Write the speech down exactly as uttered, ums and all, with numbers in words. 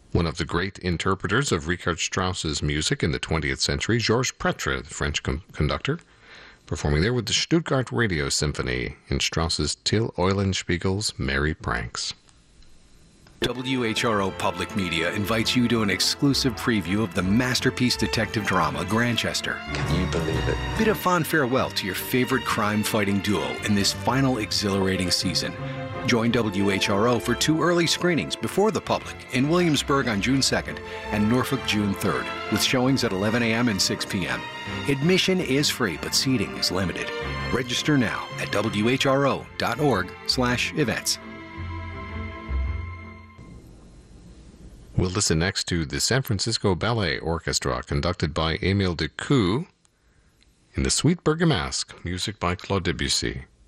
One of the great interpreters of Richard Strauss's music in the twentieth century, Georges Pretre, the French com- conductor, performing there with the Stuttgart Radio Symphony in Strauss's Till Eulenspiegel's Merry Pranks. W H R O Public Media invites you to an exclusive preview of the masterpiece detective drama Grantchester. Can you believe it? Bid a fond farewell to your favorite crime-fighting duo in this final exhilarating season. Join W H R O for two early screenings before the public in Williamsburg on June second and Norfolk June third, with showings at eleven a.m. and six p.m. Admission is free, but seating is limited. Register now at W H R O dot org slash events. We'll listen next to the San Francisco Ballet Orchestra, conducted by Émile Decou, in the Suite Bergamasque, music by Claude Debussy.